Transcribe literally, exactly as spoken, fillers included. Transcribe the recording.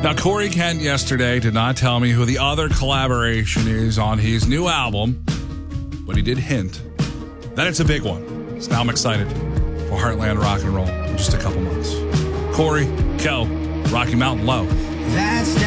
Now, Corey Kent yesterday did not tell me who the other collaboration is on his new album, but he did hint that it's a big one. So now I'm excited for Heartland Rock and Roll in just a couple months. Corey, Kel, Rocky Mountain Low. That's